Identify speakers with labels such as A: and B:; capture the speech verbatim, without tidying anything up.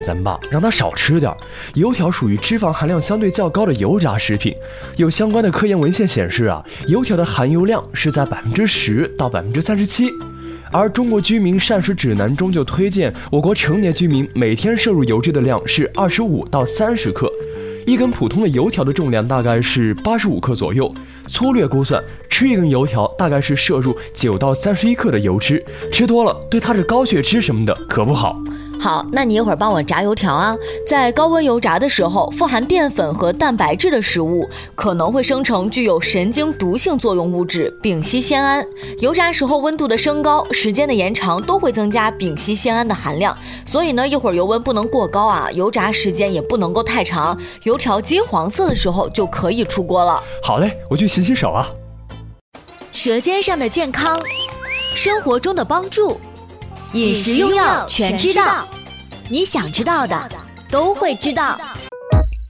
A: 咱爸让他少吃点。油条属于脂肪含量相对较高的油炸食品，有相关的科研文献显示啊，油条的含油量是在百分之十到百分之三十七。而中国居民膳食指南中就推荐我国成年居民每天摄入油脂的量是二十五到三十克，一根普通的油条的重量大概是八十五克左右。粗略估算，吃一根油条大概是摄入九到三十一克的油脂，吃多了对他的高血脂什么的可不好。
B: 好，那你一会儿帮我炸油条啊。在高温油炸的时候，富含淀粉和蛋白质的食物可能会生成具有神经毒性作用物质丙烯酰胺。油炸时候温度的升高、时间的延长都会增加丙烯酰胺的含量，所以呢，一会儿油温不能过高啊，油炸时间也不能够太长。油条金黄色的时候就可以出锅了。
A: 好嘞，我去洗洗手啊。
B: 舌尖上的健康，生活中的帮助。饮食用药全知道，你想知道的都会知道。